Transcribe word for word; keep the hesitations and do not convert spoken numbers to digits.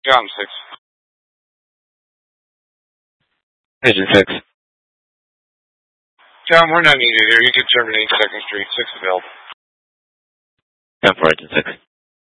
John six. Agent six. John, we're not needed here. You can terminate Second Street. six available. ten for Agent six.